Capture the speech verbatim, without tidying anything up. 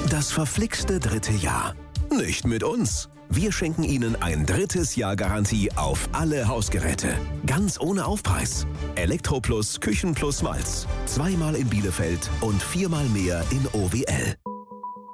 Das verflixte dritte Jahr. Nicht mit uns. Wir schenken Ihnen ein drittes Jahr Garantie auf alle Hausgeräte. Ganz ohne Aufpreis. Elektroplus, Küchenplus Malz. Zweimal in Bielefeld und viermal mehr in O W L.